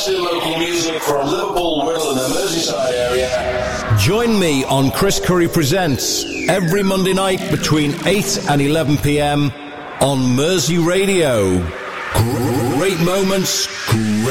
Fantastic local music from Liverpool, Wirral and the Merseyside area. Join me on Chris Curry Presents every Monday night between 8 and 11 p.m. on Mersey Radio. Great moments, great